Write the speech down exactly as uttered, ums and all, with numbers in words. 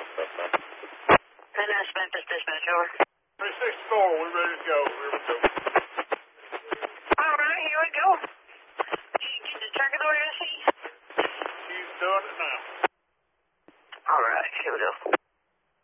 And that's Memphis Dispatch, over. three six four, we're ready to go. Here we go. All right, here we go. Did you get the tracking order, I see? She's doing it now. All right, here we go.